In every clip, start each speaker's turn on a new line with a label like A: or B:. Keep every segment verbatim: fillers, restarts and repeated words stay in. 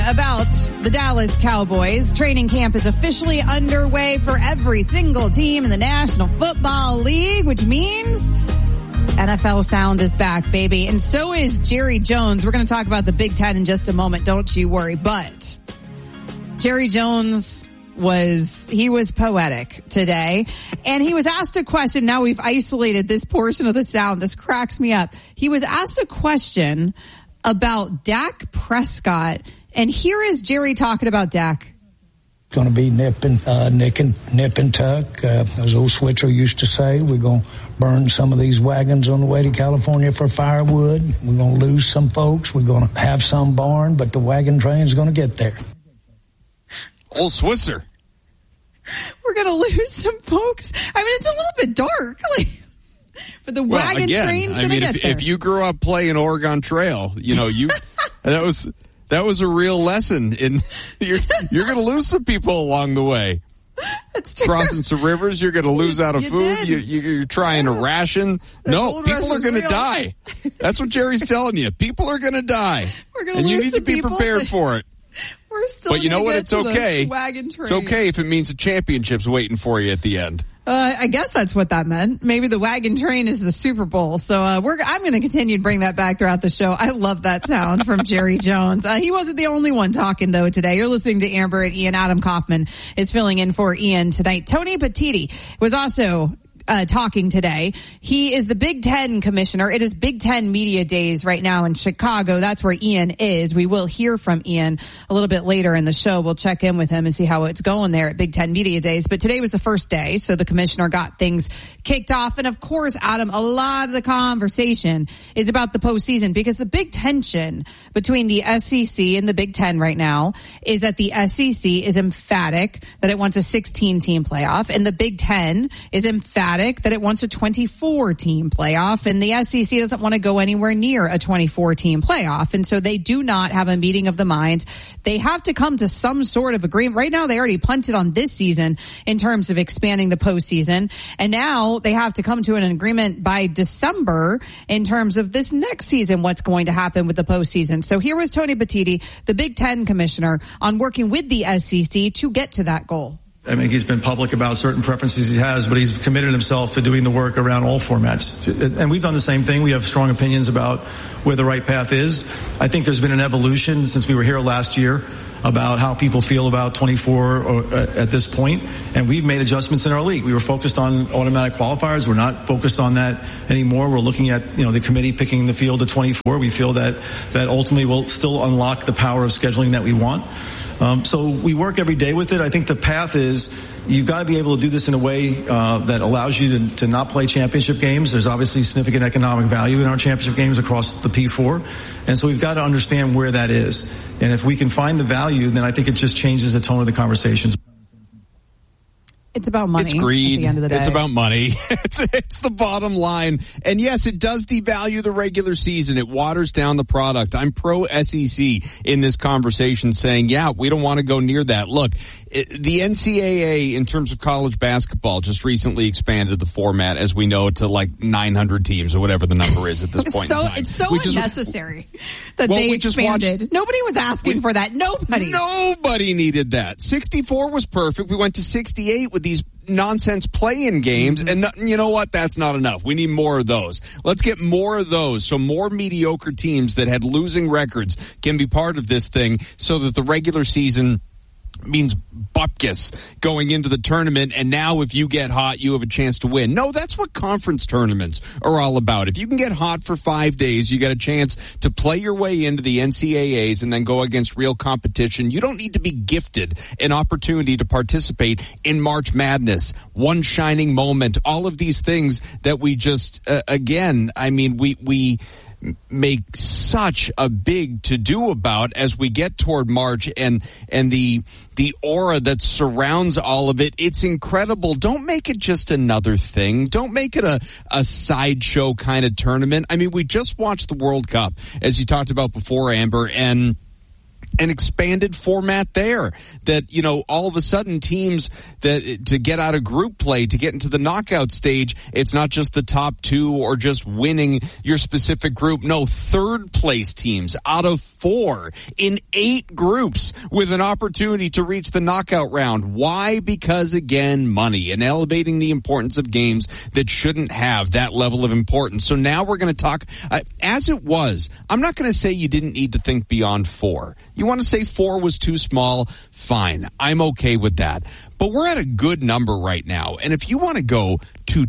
A: About the Dallas Cowboys. Training camp is officially underway for every single team in the National Football League, which means N F L sound is back, baby. And so is Jerry Jones. We're going to talk about the Big Ten in just a moment. Don't you worry. But Jerry Jones was, he was poetic today. And he was asked a question. Now we've isolated this portion of the sound. This cracks me up. He was asked a question about Dak Prescott. And here is Jerry talking about Dak.
B: Going to be nip and, uh, nick and, nip and tuck. Uh, as old Switzer used to say, we're going to burn some of these wagons on the way to California for firewood. We're going to lose some folks. We're going to have some barn, but the wagon train's going to get there.
C: Old Switzer.
A: We're going to lose some folks. I mean, it's a little bit dark. Like, but the
C: well,
A: wagon
C: again,
A: train's going to
C: I mean,
A: get
C: if,
A: there.
C: if you grew up playing Oregon Trail, you know, you, that was... That was a real lesson in you're you're going to lose some people along the way.
A: That's true.
C: Crossing some rivers, you're going to lose
A: you,
C: out of
A: you
C: food. You, you, you're trying yeah. to ration.
A: The
C: no, people are going to die. That's what Jerry's telling you. People are going to die,
A: We're gonna
C: and
A: lose
C: you need to be prepared
A: to,
C: for it.
A: We're still.
C: But you know what?
A: Get
C: It's okay.
A: Wagon train.
C: It's okay if it means a championship's waiting for you at the end.
A: Uh, I guess that's what that meant. Maybe the wagon train is the Super Bowl. So uh, we're I'm going to continue to bring that back throughout the show. I love that sound from Jerry Jones. Uh, he wasn't the only one talking, though, today. You're listening to Amber and Ian. Adam Kaufman is filling in for Ian tonight. Tony Petitti was also Uh, talking today. He is the Big Ten commissioner. It is Big Ten Media Days right now in Chicago. That's where Ian is. We will hear from Ian a little bit later in the show. We'll check in with him and see how it's going there at Big Ten Media Days. But today was the first day, so the commissioner got things kicked off. And of course, Adam, a lot of the conversation is about the postseason because the big tension between the S E C and the Big Ten right now is that the S E C is emphatic that it wants a sixteen team playoff, and the Big Ten is emphatic that it wants a twenty-four team playoff, and the S E C doesn't want to go anywhere near a twenty-four team playoff. And so they do not have a meeting of the minds. They have to come to some sort of agreement. Right now, they already punted on this season in terms of expanding the postseason. And now they have to come to an agreement by December in terms of this next season, what's going to happen with the postseason. So here was Tony Petitti, the Big Ten commissioner, on working with the S E C to get to that goal.
D: I mean, he's been public about certain preferences he has, but he's committed himself to doing the work around all formats. And we've done the same thing. We have strong opinions about where the right path is. I think there's been an evolution since we were here last year about how people feel about twenty-four or, uh, at this point, and we've made adjustments in our league. We were focused on automatic qualifiers. We're not focused on that anymore. We're looking at, you know, the committee picking the field to twenty-four. We feel that that ultimately will still unlock the power of scheduling that we want. Um, so we work every day with it. I think the path is you've got to be able to do this in a way uh, that allows you to, to not play championship games. There's obviously significant economic value in our championship games across the P four. And so we've got to understand where that is. And if we can find the value, then I think it just changes the tone of the conversations.
A: It's about money.
C: It's greed.
A: At the end of the day.
C: It's about money. It's, it's the bottom line. And yes, it does devalue the regular season. It waters down the product. I'm pro S E C in this conversation saying, yeah, we don't want to go near that. Look, it, the N C double A in terms of college basketball just recently expanded the format, as we know, to like nine hundred teams or whatever the number is at this point
A: so,
C: in time.
A: It's so
C: we just,
A: unnecessary that
C: well,
A: they
C: we
A: expanded.
C: Watched,
A: Nobody was asking we, for that. Nobody.
C: Nobody needed that. sixty-four was perfect. We went to sixty-eight with these nonsense play-in games, mm-hmm. and you know what? That's not enough. We need more of those. Let's get more of those so more mediocre teams that had losing records can be part of this thing so that the regular season means bupkis going into the tournament, and now if you get hot, you have a chance to win. No, that's what conference tournaments are all about. If you can get hot for five days, you get a chance to play your way into the N C double A's and then go against real competition. You don't need to be gifted an opportunity to participate in March Madness, one shining moment, all of these things that we just, uh, again, I mean, we, we, make such a big to-do about as we get toward March, and and the the aura that surrounds all of it. It's incredible. Don't make it just another thing. Don't make it a, a sideshow kind of tournament. I mean, we just watched the World Cup, as you talked about before, Amber, and an expanded format there that, you know, all of a sudden teams that to get out of group play, to get into the knockout stage, it's not just the top two or just winning your specific group. No, third place teams out of four in eight groups with an opportunity to reach the knockout round. Why? Because again, money and elevating the importance of games that shouldn't have that level of importance. So now we're going to talk, uh, as it was, I'm not going to say you didn't need to think beyond four. You want to say four was too small? Fine. I'm okay with that. But we're at a good number right now. And if you want to go to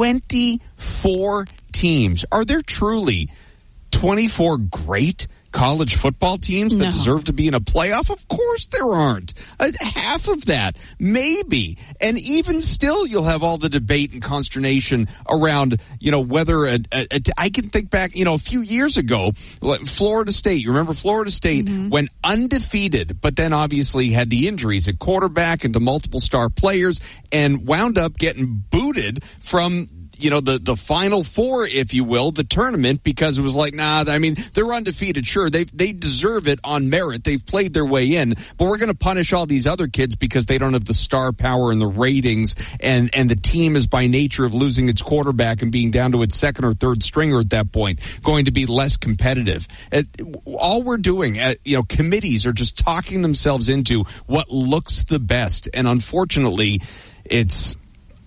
C: twenty-four teams, are there truly twenty-four great college football teams that
A: no.
C: deserve to be in a playoff? Of course there aren't. Uh, half of that, maybe. And even still, you'll have all the debate and consternation around, you know, whether a, a, a, I can think back, you know, a few years ago, Florida State, you remember Florida State mm-hmm. went undefeated, but then obviously had the injuries at quarterback and to multiple star players and wound up getting booted from, you know, the, the final four, if you will, the tournament, because it was like, nah, I mean, they're undefeated. Sure, they they deserve it on merit. They've played their way in, but we're going to punish all these other kids because they don't have the star power and the ratings, and, and the team is by nature of losing its quarterback and being down to its second or third stringer at that point, going to be less competitive. It, all we're doing, uh, you know, committees are just talking themselves into what looks the best, and unfortunately, it's...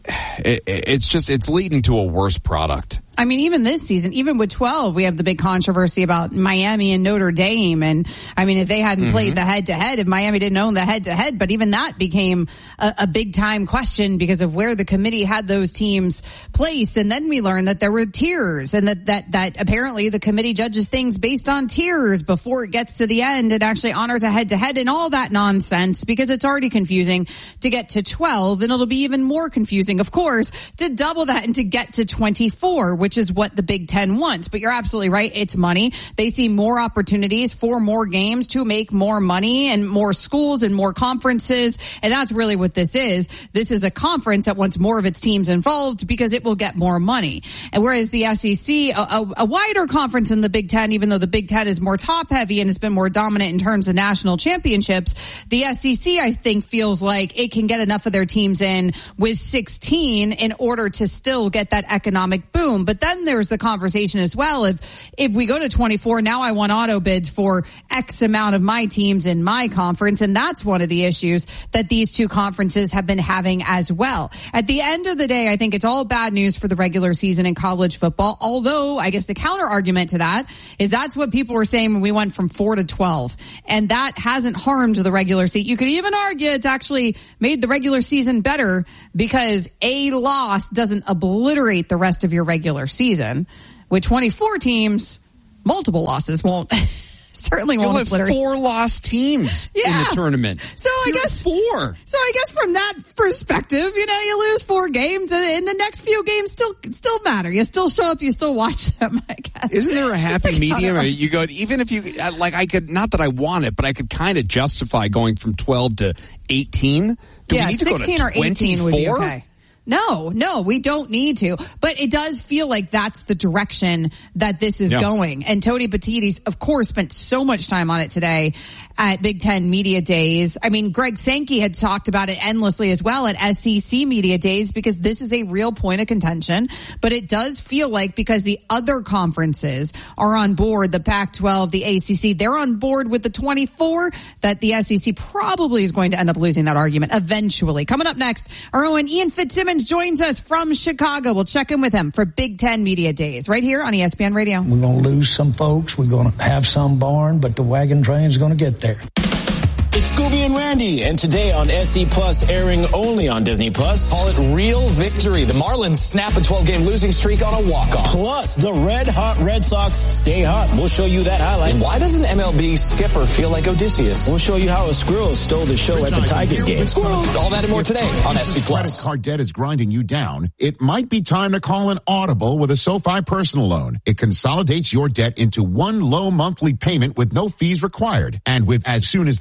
C: It, it's just, it's leading to a worse product.
A: I mean, even this season, even with twelve, we have the big controversy about Miami and Notre Dame. And I mean, if they hadn't mm-hmm. played the head-to-head, if Miami didn't own the head-to-head, but even that became a, a big-time question because of where the committee had those teams placed. And then we learned that there were tiers, and that, that, that apparently the committee judges things based on tiers before it gets to the end and actually honors a head-to-head and all that nonsense, because it's already confusing to get to twelve, and it'll be even more confusing, of course, to double that and to get to twenty-four, which is what the Big Ten wants. But you're absolutely right. It's money. They see more opportunities for more games to make more money and more schools and more conferences. And that's really what this is. This is a conference that wants more of its teams involved because it will get more money. And whereas the S E C, a, a, a wider conference in the Big Ten, even though the Big Ten is more top heavy and has been more dominant in terms of national championships, the S E C, I think, feels like it can get enough of their teams in with sixteen in order to still get that economic boom. But then there's the conversation as well. If, if we go to twenty-four, now I want auto bids for X amount of my teams in my conference. And that's one of the issues that these two conferences have been having as well. At the end of the day, I think it's all bad news for the regular season in college football. Although I guess the counter argument to that is that's what people were saying when we went from four to twelve. And that hasn't harmed the regular season. You could even argue it's actually made the regular season better because a loss doesn't obliterate the rest of your regular season. With twenty-four teams, multiple losses won't certainly won't
C: You'll have
A: obliterate.
C: Four lost teams
A: yeah.
C: in the tournament.
A: So I guess
C: four.
A: So I guess from that perspective, you know, you lose four games, and, and the next few games still still matter. You still show up, you still watch them. I guess.
C: Isn't there a happy a medium? Or you go, even if you like, I could not that I want it, but I could kind of justify going from twelve to eighteen. Do
A: yeah,
C: we need to
A: sixteen
C: go to
A: or eighteen would be okay. No, no, we don't need to. But it does feel like that's the direction that this is yeah. going. And Tony Petitti, of course, spent so much time on it today at Big Ten Media Days. I mean, Greg Sankey had talked about it endlessly as well at S E C Media Days, because this is a real point of contention. But it does feel like because the other conferences are on board, the Pac twelve, the A C C, they're on board with the twenty-four, that the S E C probably is going to end up losing that argument eventually. Coming up next, our own Ian Fitzsimmons joins us from Chicago. We'll check in with him for Big Ten Media Days right here on E S P N Radio.
B: We're going to lose some folks. We're going to have some barn, but the wagon train's going to get there.
E: It's Scooby and Randy, and today on S C Plus, airing only on Disney Plus.
F: Call it Real Victory. The Marlins snap a twelve-game losing streak on a walk-off.
E: Plus, the red-hot Red Sox stay hot. We'll show you that highlight.
F: And why doesn't M L B skipper feel like Odysseus?
E: We'll show you how a squirrel stole the show at the Tigers game.
F: Squirrel! All that and more today on S C Plus.
G: Credit card debt is grinding you down. It might be time to call an audible with a SoFi personal loan. It consolidates your debt into one low monthly payment with no fees required. And with as soon as the same day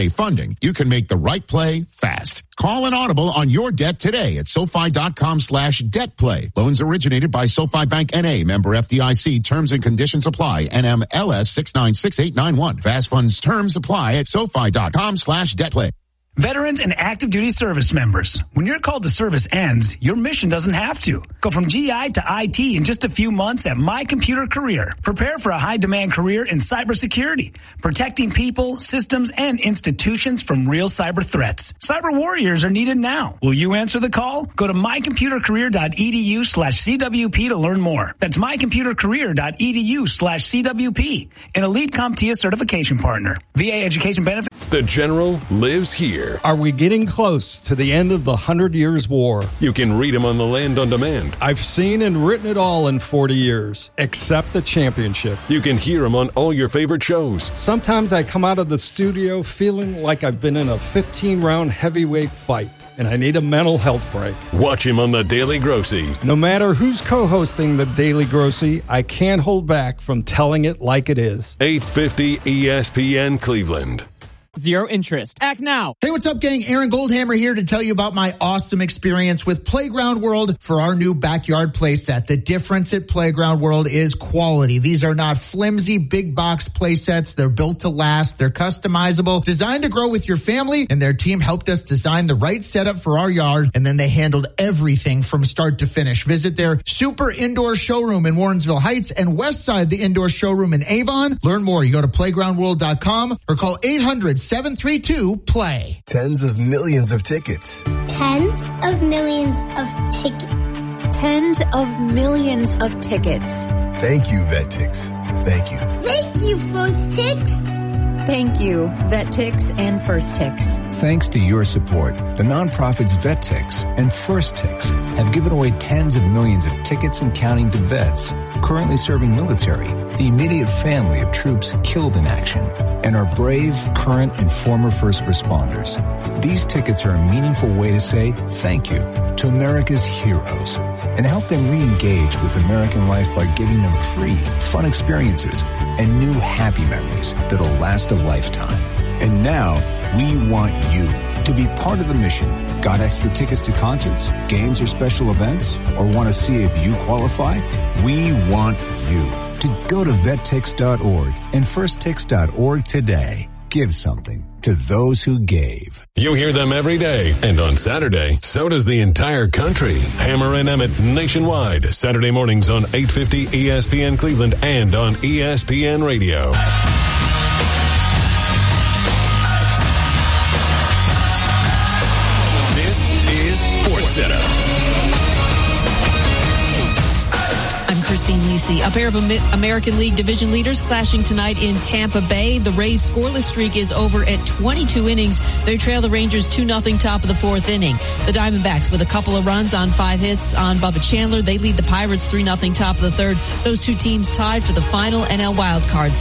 G: day funding, you can make the right play fast. Call an audible on your debt today at SoFi.com slash debt play. Loans originated by SoFi Bank N A, member F D I C. Terms and conditions apply. N M L S six nine six eight nine one. Fast funds terms apply at SoFi.com slash debt play.
H: Veterans and active duty service members. When your call to service ends, your mission doesn't have to. Go from G I to I T in just a few months at My Computer Career. Prepare for a high-demand career in cybersecurity, protecting people, systems, and institutions from real cyber threats. Cyber warriors are needed now. Will you answer the call? Go to mycomputercareer.edu slash CWP to learn more. That's mycomputercareer.edu slash CWP, an Elite CompTIA certification partner. V A education benefit.
I: The General lives here.
J: Are we getting close to the end of the Hundred Years' War?
I: You can read him on the Land on Demand.
J: I've seen and written it all in forty years, except the championship.
I: You can hear him on all your favorite shows.
J: Sometimes I come out of the studio feeling like I've been in a fifteen-round heavyweight fight, and I need a mental health break.
I: Watch him on The Daily Grossy.
J: No matter who's co-hosting The Daily Grossy, I can't hold back from telling it like it is.
I: eight fifty E S P N Cleveland.
K: Zero interest. Act now.
L: Hey, what's up, gang? Aaron Goldhammer here to tell you about my awesome experience with Playground World for our new backyard play set. The difference at Playground World is quality. These are not flimsy, big box play sets. They're built to last. They're customizable, designed to grow with your family, and their team helped us design the right setup for our yard, and then they handled everything from start to finish. Visit their super indoor showroom in Warrensville Heights and Westside, the indoor showroom in Avon. Learn more. You go to playground world dot com or call eight hundred seven three two play.
M: Tens of millions of tickets.
N: Tens of millions of tickets.
O: Tens of millions of tickets.
M: Thank you, VetTix. Thank you.
N: Thank you, First Tix.
O: Thank you, VetTix and First Tix.
P: Thanks to your support, the nonprofits VetTix and First Tix have given away tens of millions of tickets and counting to vets currently serving military, the immediate family of troops killed in action, and our brave, current, and former first responders. These tickets are a meaningful way to say thank you to America's heroes and help them re-engage with American life by giving them free, fun experiences and new happy memories that'll last a lifetime. And now, we want you to be part of the mission. Got extra tickets to concerts, games, or special events? Or want to see if you qualify? We want you to go to vet tix dot org and first tix dot org today. Give something to those who gave.
I: You hear them every day, and on Saturday, so does the entire country. Hammer and Emmett nationwide, Saturday mornings on eight fifty E S P N Cleveland and on E S P N Radio.
Q: This is SportsCenter.
R: Christine Lisi. A pair of American League division leaders clashing tonight in Tampa Bay. The Rays' scoreless streak is over at twenty-two innings. They trail the Rangers two nothing top of the fourth inning. The Diamondbacks with a couple of runs on five hits on Bubba Chandler. They lead the Pirates three nothing top of the third. Those two teams tied for the final N L wildcard